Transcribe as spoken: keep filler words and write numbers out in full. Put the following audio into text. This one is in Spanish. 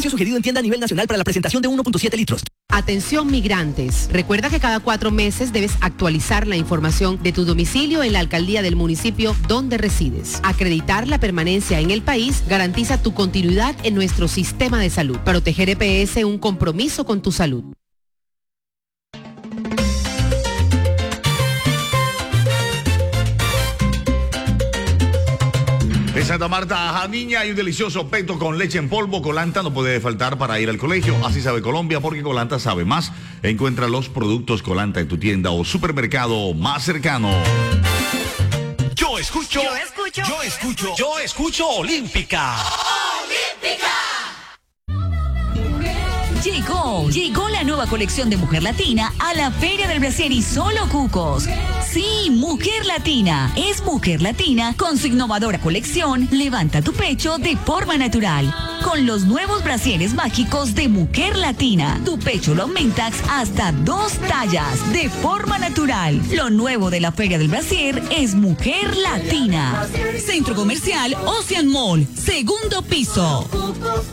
Precio sugerido en tienda a nivel nacional para la presentación de uno punto siete litros. Atención migrantes. Recuerda que cada cuatro meses debes actualizar la información de tu domicilio en la alcaldía del municipio donde resides. Acreditar la permanencia en el país garantiza tu continuidad en nuestro sistema de salud. Proteger E P S, un compromiso con tu salud. En Santa Marta, a niña, hay un delicioso peto con leche en polvo. Colanta no puede faltar para ir al colegio. Así sabe Colombia, porque Colanta sabe más. Encuentra los productos Colanta en tu tienda o supermercado más cercano. Yo escucho, yo escucho, yo escucho, yo escucho Olímpica. Olímpica. Llegó, llegó la nueva colección de Mujer Latina a la Feria del Brasier y solo cucos. Sí, Mujer Latina. Es Mujer Latina con su innovadora colección Levanta tu pecho de forma natural. Con los nuevos brasieres mágicos de Mujer Latina. Tu pecho lo aumentas hasta dos tallas de forma natural. Lo nuevo de la Feria del Brasier es Mujer Latina. Centro Comercial Ocean Mall, segundo piso.